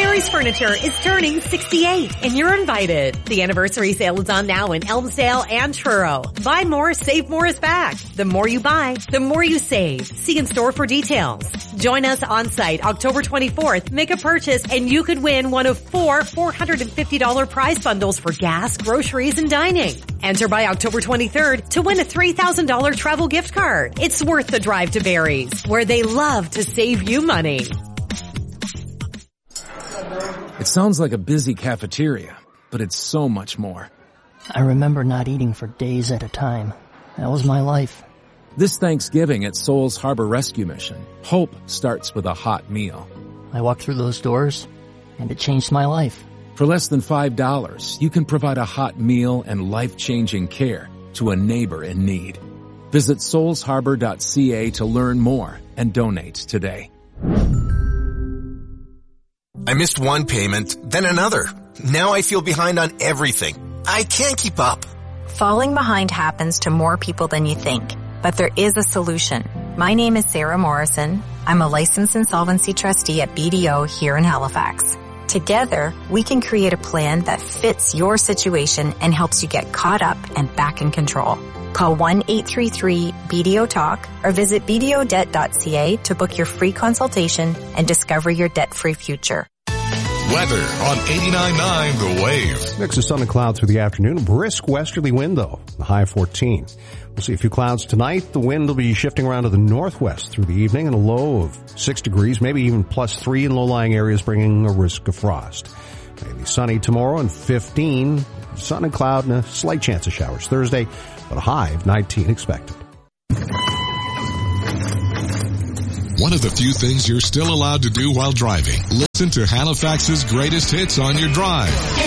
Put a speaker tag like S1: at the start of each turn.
S1: Barry's Furniture is turning 68 and you're invited. The anniversary sale is on now in Elmsdale and Truro. Buy more, save more is back. The more you buy, the more you save. See in store for details. Join us on site October 24th. Make a purchase and you could win one of 4 $450 prize bundles for gas, groceries, and dining. Enter by October 23rd to win a $3,000 travel gift card. It's worth the drive to Barry's, where they love to save you money.
S2: It sounds like a busy cafeteria, but it's so much more.
S3: I remember not eating for days at a time. That was my life.
S2: This Thanksgiving at Souls Harbor Rescue Mission, hope starts with a hot meal.
S3: I walked through those doors, and it changed my life.
S2: For less than $5, you can provide a hot meal and life-changing care to a neighbor in need. Visit soulsharbor.ca to learn more and donate today.
S4: I missed one payment, then another. Now I feel behind on everything. I can't keep up.
S5: Falling behind happens to more people than you think, but there is a solution. My name is Sarah Morrison. I'm a licensed insolvency trustee at BDO here in Halifax. Together, we can create a plan that fits your situation and helps you get caught up and back in control. Call 1-833-BDO-TALK or visit bdodebt.ca to book your free consultation and discover your debt-free future.
S6: Weather on 89.9 The Wave.
S7: Mix of sun and cloud through the afternoon. A brisk westerly wind, though. The high 14. We'll see a few clouds tonight. The wind will be shifting around to the northwest through the evening and a low of 6 degrees, maybe even +3 in low-lying areas, bringing a risk of frost. Maybe sunny tomorrow and 15. Sun and cloud and a slight chance of showers Thursday, but a high of 19 expected.
S6: One of the few things you're still allowed to do while driving. Listen to Halifax's greatest hits on your drive.